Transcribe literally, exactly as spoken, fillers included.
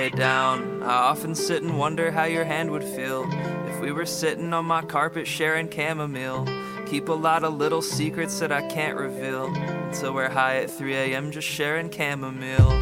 lay down. I often sit and wonder how your hand would feel if we were sitting on my carpet sharing chamomile. Keep a lot of little secrets that I can't reveal until we're high at three a.m. just sharing chamomile.